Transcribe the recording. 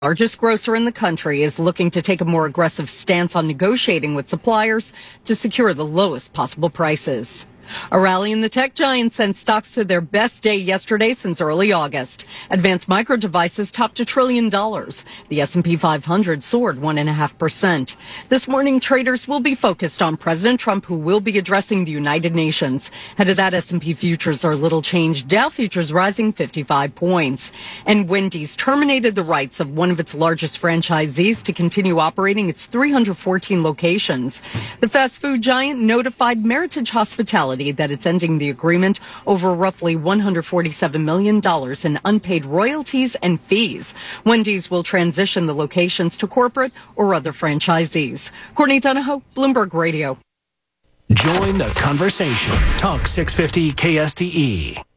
Largest grocer in the country is looking to take a more aggressive stance on negotiating with suppliers to secure the lowest possible prices. A rally in the tech giant sent stocks to their best day yesterday since early August. Advanced Micro Devices topped $1 trillion. The S&P 500 soared 1.5%. This morning, traders will be focused on President Trump, who will be addressing the United Nations. Ahead of that, S&P futures are little changed. Dow futures rising 55 points. And Wendy's terminated the rights of one of its largest franchisees to continue operating its 314 locations. The fast food giant notified Meritage Hospitality that it's ending the agreement over roughly $147 million in unpaid royalties and fees. Wendy's will transition the locations to corporate or other franchisees. Courtney Donahoe, Bloomberg Radio. Join the conversation. Talk 650 KSTE.